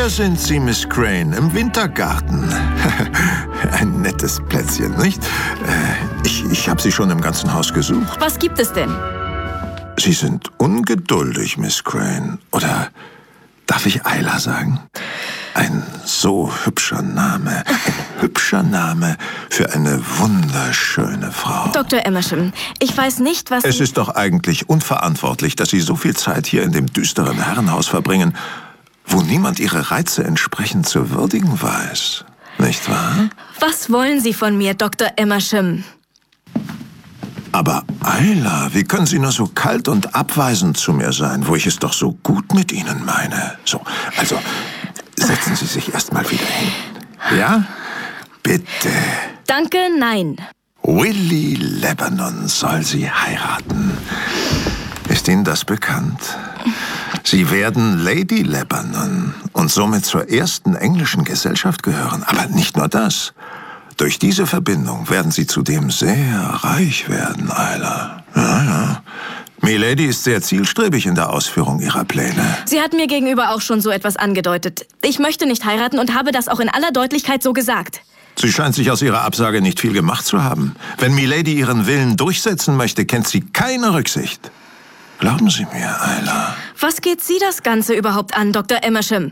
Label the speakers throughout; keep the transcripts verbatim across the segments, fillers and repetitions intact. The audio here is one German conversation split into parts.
Speaker 1: Hier sind Sie, Miss Crane, im Wintergarten. Ein nettes Plätzchen, nicht? Äh, ich ich habe Sie schon im ganzen Haus gesucht.
Speaker 2: Was gibt es denn?
Speaker 1: Sie sind ungeduldig, Miss Crane. Oder darf ich Ayla sagen? Ein so hübscher Name. Ein hübscher Name für eine wunderschöne Frau.
Speaker 2: Doktor Emersham, ich weiß nicht, was...
Speaker 1: Es ist doch eigentlich unverantwortlich, dass Sie so viel Zeit hier in dem düsteren Herrenhaus verbringen, wo niemand Ihre Reize entsprechend zu würdigen weiß. Nicht wahr?
Speaker 2: Was wollen Sie von mir, Doktor Emersham?
Speaker 1: Aber Ayla, wie können Sie nur so kalt und abweisend zu mir sein, wo ich es doch so gut mit Ihnen meine? So, also... Setzen Sie sich erst mal wieder hin. Ja? Bitte.
Speaker 2: Danke, nein.
Speaker 1: Willie Lebanon soll Sie heiraten. Ist Ihnen das bekannt? Sie werden Lady Lebanon und somit zur ersten englischen Gesellschaft gehören. Aber nicht nur das. Durch diese Verbindung werden Sie zudem sehr reich werden, Ayla. Ja, ja. Milady ist sehr zielstrebig in der Ausführung ihrer Pläne.
Speaker 2: Sie hat mir gegenüber auch schon so etwas angedeutet. Ich möchte nicht heiraten und habe das auch in aller Deutlichkeit so gesagt.
Speaker 1: Sie scheint sich aus ihrer Absage nicht viel gemacht zu haben. Wenn Milady ihren Willen durchsetzen möchte, kennt sie keine Rücksicht. Glauben Sie mir, Ayla.
Speaker 2: Was geht Sie das Ganze überhaupt an, Doktor Emersham?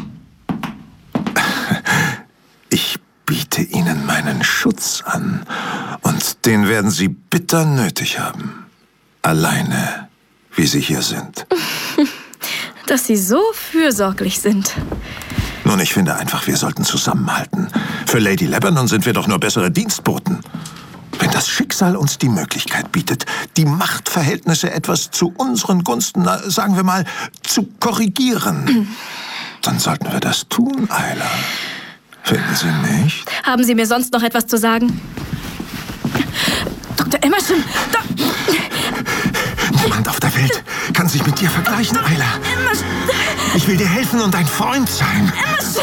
Speaker 1: Ich biete Ihnen meinen Schutz an. Und den werden Sie bitter nötig haben. Alleine, wie Sie hier sind.
Speaker 2: Dass Sie so fürsorglich sind.
Speaker 1: Nun, ich finde einfach, wir sollten zusammenhalten. Für Lady Lebanon sind wir doch nur bessere Dienstboten. Wenn das Schicksal uns die Möglichkeit bietet, die Machtverhältnisse etwas zu unseren Gunsten, na, sagen wir mal, zu korrigieren, dann sollten wir das tun, Ayla. Finden Sie nicht?
Speaker 2: Haben Sie mir sonst noch etwas zu sagen? Doktor Emersham, Do
Speaker 1: Niemand auf der Welt kann sich mit dir vergleichen, Ayla. Ich will dir helfen und dein Freund sein.
Speaker 2: Emersham!